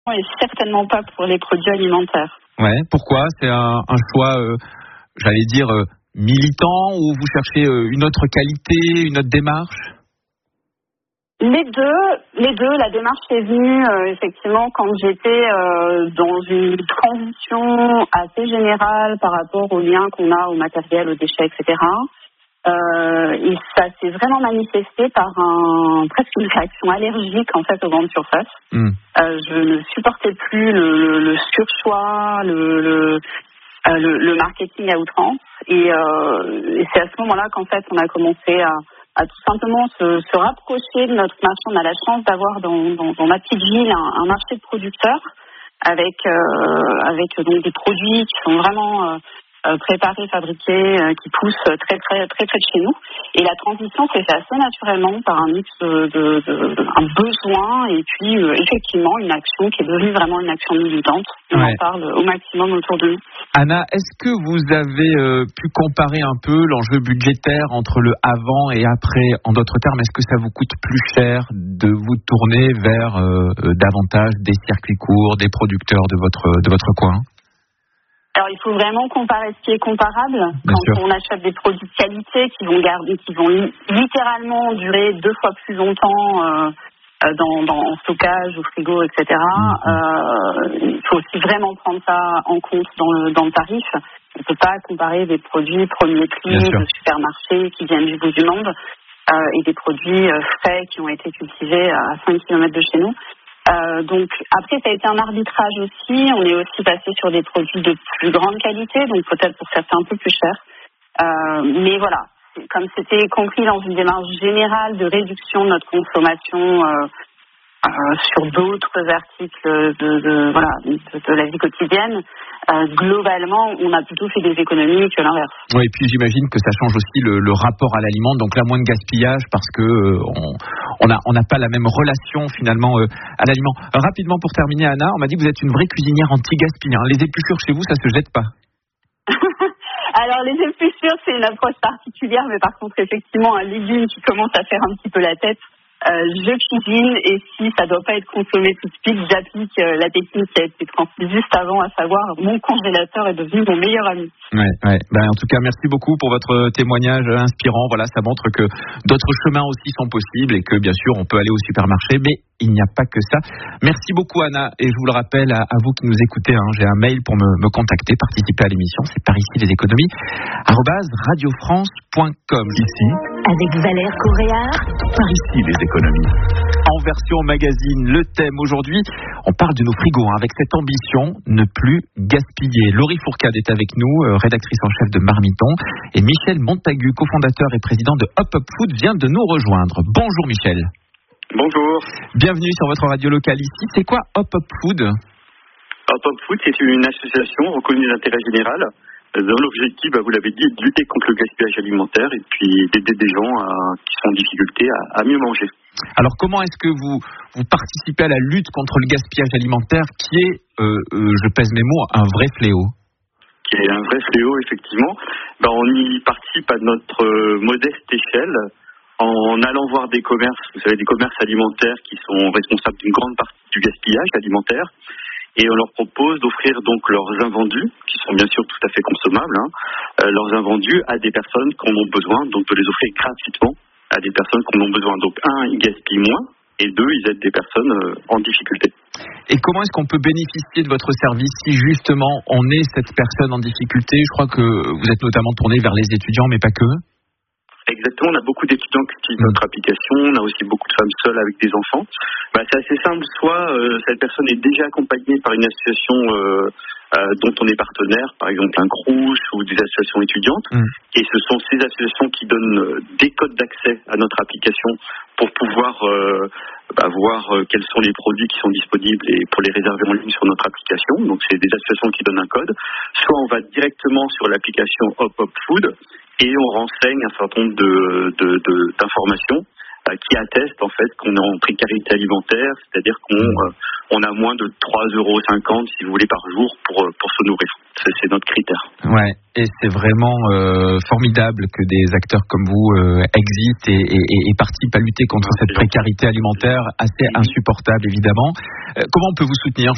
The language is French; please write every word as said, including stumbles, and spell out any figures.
et certainement pas pour les produits alimentaires. Ouais, pourquoi ? C'est un, un choix, euh, j'allais dire, euh, militant, ou vous cherchez euh, une autre qualité, une autre démarche ? Les deux, les deux. La démarche est venue euh, effectivement quand j'étais euh, dans une transition assez générale par rapport au lien qu'on a au matériel, aux déchets, et cetera. Euh, et ça s'est vraiment manifesté par un presque une réaction allergique en fait aux grandes surfaces. Mmh. Euh, je ne supportais plus le, le, le surchoix, le, le, euh, le, le marketing à outrance. Et, euh, et c'est à ce moment-là qu'en fait on a commencé à à tout simplement se, se rapprocher de notre marché. On a la chance d'avoir dans, dans, dans ma petite ville un, un marché de producteurs avec, euh, avec donc des produits qui sont vraiment euh, préparés, fabriqués, euh, qui poussent très, très, très près de chez nous. Et la transition s'est faite assez naturellement par un mix de, de, de, de un besoin et puis euh, effectivement une action qui est devenue vraiment une action militante. On ouais. en parle au maximum autour de nous. Anna, est-ce que vous avez euh, pu comparer un peu l'enjeu budgétaire entre le avant et après ? En d'autres termes, est-ce que ça vous coûte plus cher de vous tourner vers euh, davantage des circuits courts, des producteurs de votre, de votre coin ? Alors, il faut vraiment comparer ce qui est comparable. Bien Quand sûr. on achète des produits de qualité qui vont garder, qui vont littéralement durer deux fois plus longtemps euh, dans, dans en stockage, au frigo, et cetera. Mmh. Euh, il faut aussi vraiment prendre ça en compte dans le, dans le tarif. On ne peut pas comparer des produits premier prix de supermarché qui viennent du bout du monde euh, et des produits frais qui ont été cultivés à cinq kilomètres de chez nous. Euh, donc après ça a été un arbitrage aussi, on est aussi passé sur des produits de plus grande qualité, donc peut-être pour certains un peu plus cher. Euh, mais voilà, comme c'était compris dans une démarche générale de réduction de notre consommation euh, euh, sur d'autres articles de, de, voilà, de, de la vie quotidienne, euh, globalement on a plutôt fait des économies que l'inverse. Oui, et puis j'imagine que ça change aussi le, le rapport à l'aliment, donc là moins de gaspillage parce que euh, on on n'a on n'a pas la même relation finalement euh, à l'aliment. Euh, rapidement pour terminer, Anna, on m'a dit que vous êtes une vraie cuisinière anti-gaspi. Hein. Les épluchures chez vous, ça se jette pas. Alors les épluchures, c'est une approche particulière, mais par contre effectivement un légume qui commence à faire un petit peu la tête. Euh, je cuisine et si ça doit pas être consommé tout de suite, j'applique euh, la technique qui a été transmise juste avant, à savoir mon congélateur est devenu mon meilleur ami. Ouais, ouais. Ben, en tout cas, merci beaucoup pour votre témoignage inspirant. Voilà, ça montre que d'autres chemins aussi sont possibles et que bien sûr on peut aller au supermarché, mais il n'y a pas que ça. Merci beaucoup Anna et je vous le rappelle à, à vous qui nous écoutez, hein, j'ai un mail pour me, me contacter, participer à l'émission, c'est par ici les économies arobase radiofrance point com. Ici avec Valère Coréard, par ici les économies. En version magazine, le thème aujourd'hui, on parle de nos frigos hein, avec cette ambition, ne plus gaspiller. Laurie Fourcade est avec nous, euh, rédactrice en chef de Marmiton, et Michel Montagu, cofondateur et président de Hop Hop Food, vient de nous rejoindre. Bonjour Michel. Bonjour. Bienvenue sur votre radio locale ici. C'est quoi Hop Hop Food ? Hop Hop Food, c'est une association reconnue d'intérêt général dont l'objectif, bah, vous l'avez dit, est de lutter contre le gaspillage alimentaire et puis d'aider des gens à, qui sont en difficulté à, à mieux manger. Alors comment est-ce que vous, vous participez à la lutte contre le gaspillage alimentaire qui est, euh, euh, je pèse mes mots, un vrai fléau ? Qui est un vrai fléau, effectivement. Bah, on y participe à notre euh, modeste échelle en allant voir des commerces, vous savez, des commerces alimentaires qui sont responsables d'une grande partie du gaspillage alimentaire. Et on leur propose d'offrir donc leurs invendus, qui sont bien sûr tout à fait consommables, hein, euh, leurs invendus à des personnes qui en ont besoin, donc de les offrir gratuitement à des personnes qui en ont besoin. Donc un, ils gaspillent moins, et deux, ils aident des personnes euh, en difficulté. Et comment est-ce qu'on peut bénéficier de votre service si justement on est cette personne en difficulté ? Je crois que vous êtes notamment tourné vers les étudiants, mais pas que. Exactement, on a beaucoup d'étudiants qui utilisent notre application, on a aussi beaucoup de femmes seules avec des enfants. Bah, c'est assez simple, soit euh, cette personne est déjà accompagnée par une association euh, euh, dont on est partenaire, par exemple un Crous ou des associations étudiantes, mmh. et ce sont ces associations qui donnent des codes d'accès à notre application pour pouvoir euh, bah, voir euh, quels sont les produits qui sont disponibles et pour les réserver en ligne sur notre application. Donc c'est des associations qui donnent un code. Soit on va directement sur l'application Hop Hop Food et on renseigne un certain nombre de, de, de, d'informations euh, qui attestent en fait qu'on est en précarité alimentaire, c'est-à-dire qu'on euh, on a moins de trois euros cinquante si vous voulez par jour pour, pour se nourrir. C'est, c'est notre critère. Ouais, et c'est vraiment euh, formidable que des acteurs comme vous euh, existent et, et, et participent à lutter contre ouais, cette précarité alimentaire assez mmh. insupportable évidemment. Euh, comment on peut vous soutenir